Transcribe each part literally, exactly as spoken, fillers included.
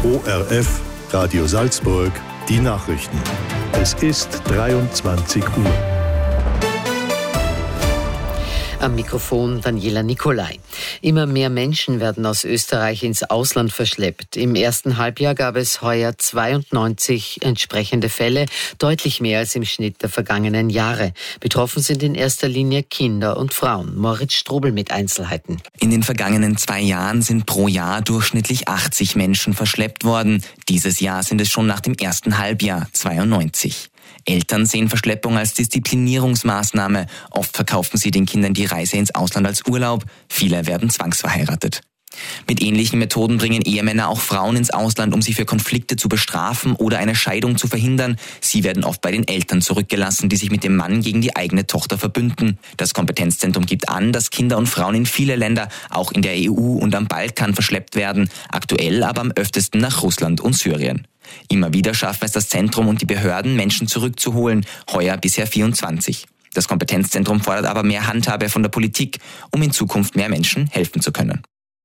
O R F, Radio Salzburg, die Nachrichten. Es ist dreiundzwanzig Uhr. Am Mikrofon Daniela Nicolai. Immer mehr Menschen werden aus Österreich ins Ausland verschleppt. Im ersten Halbjahr gab es heuer zweiundneunzig entsprechende Fälle, deutlich mehr als im Schnitt der vergangenen Jahre. Betroffen sind in erster Linie Kinder und Frauen. Moritz Strobel mit Einzelheiten. In den vergangenen zwei Jahren sind pro Jahr durchschnittlich achtzig Menschen verschleppt worden. Dieses Jahr sind es schon nach dem ersten Halbjahr zweiundneunzig. Eltern sehen Verschleppung als Disziplinierungsmaßnahme. Oft verkaufen sie den Kindern die Reise ins Ausland als Urlaub. Viele werden zwangsverheiratet. Mit ähnlichen Methoden bringen Ehemänner auch Frauen ins Ausland, um sie für Konflikte zu bestrafen oder eine Scheidung zu verhindern. Sie werden oft bei den Eltern zurückgelassen, die sich mit dem Mann gegen die eigene Tochter verbünden. Das Kompetenzzentrum gibt an, dass Kinder und Frauen in viele Länder, auch in der E U und am Balkan, verschleppt werden. Aktuell aber am öftesten nach Russland und Syrien. Immer wieder schaffen es das Zentrum und die Behörden, Menschen zurückzuholen. Heuer bisher vierundzwanzig. Das Kompetenzzentrum fordert aber mehr Handhabe von der Politik, um in Zukunft mehr Menschen helfen zu können.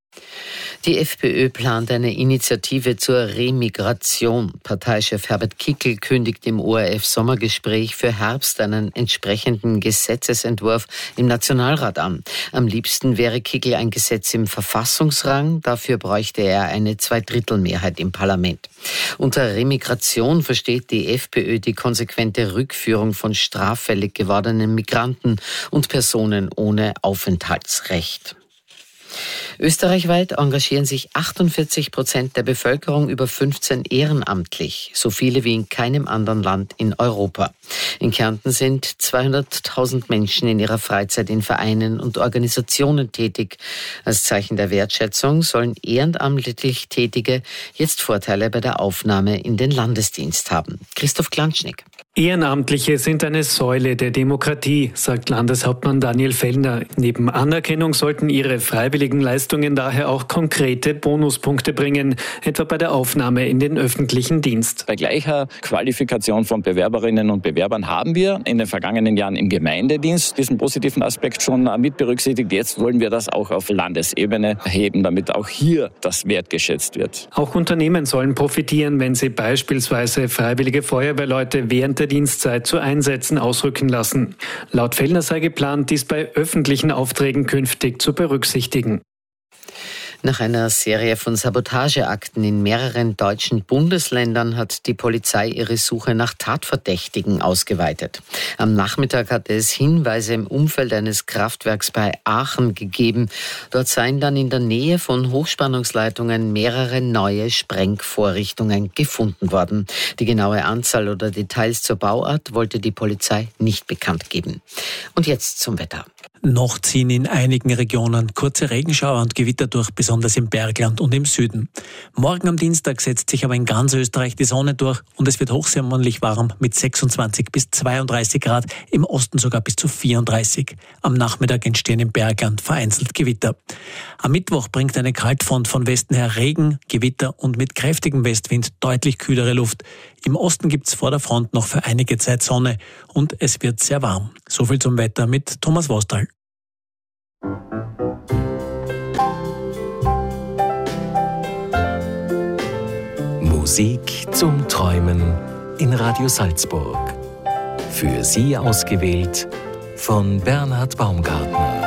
Die FPÖ plant eine Initiative zur Remigration. Parteichef Herbert Kickl kündigt im O R F-Sommergespräch für Herbst einen entsprechenden Gesetzesentwurf im Nationalrat an. Am liebsten wäre Kickl ein Gesetz im Verfassungsrang. Dafür bräuchte er eine Zweidrittelmehrheit im Parlament. Unter Remigration versteht die FPÖ die konsequente Rückführung von straffällig gewordenen Migranten und Personen ohne Aufenthaltsrecht. Österreichweit engagieren sich achtundvierzig Prozent der Bevölkerung über fünfzehn ehrenamtlich, so viele wie in keinem anderen Land in Europa. In Kärnten sind zweihunderttausend Menschen in ihrer Freizeit in Vereinen und Organisationen tätig. Als Zeichen der Wertschätzung sollen ehrenamtlich Tätige jetzt Vorteile bei der Aufnahme in den Landesdienst haben. Christoph Klanschnik. Ehrenamtliche sind eine Säule der Demokratie, sagt Landeshauptmann Daniel Fellner. Neben Anerkennung sollten ihre freiwilligen Leistungen daher auch konkrete Bonuspunkte bringen, etwa bei der Aufnahme in den öffentlichen Dienst. Bei gleicher Qualifikation von Bewerberinnen und Bewerbern haben wir in den vergangenen Jahren im Gemeindedienst diesen positiven Aspekt schon mit berücksichtigt. Jetzt wollen wir das auch auf Landesebene erheben, damit auch hier das wertgeschätzt wird. Auch Unternehmen sollen profitieren, wenn sie beispielsweise freiwillige Feuerwehrleute während der Dienstzeit zu Einsätzen ausrücken lassen. Laut Fellner sei geplant, dies bei öffentlichen Aufträgen künftig zu berücksichtigen. Nach einer Serie von Sabotageakten in mehreren deutschen Bundesländern hat die Polizei ihre Suche nach Tatverdächtigen ausgeweitet. Am Nachmittag hatte es Hinweise im Umfeld eines Kraftwerks bei Aachen gegeben. Dort seien dann in der Nähe von Hochspannungsleitungen mehrere neue Sprengvorrichtungen gefunden worden. Die genaue Anzahl oder Details zur Bauart wollte die Polizei nicht bekannt geben. Und jetzt zum Wetter. Noch ziehen in einigen Regionen kurze Regenschauer und Gewitter durch, besonders im Bergland und im Süden. Morgen am Dienstag setzt sich aber in ganz Österreich die Sonne durch und es wird hochsommerlich warm mit sechsundzwanzig bis zweiunddreißig Grad, im Osten sogar bis zu vierunddreißig. Am Nachmittag entstehen im Bergland vereinzelt Gewitter. Am Mittwoch bringt eine Kaltfront von Westen her Regen, Gewitter und mit kräftigem Westwind deutlich kühlere Luft. Im Osten gibt es vor der Front noch für einige Zeit Sonne und es wird sehr warm. So viel zum Wetter mit Thomas Wostal. Musik zum Träumen in Radio Salzburg. Für Sie ausgewählt von Bernhard Baumgartner.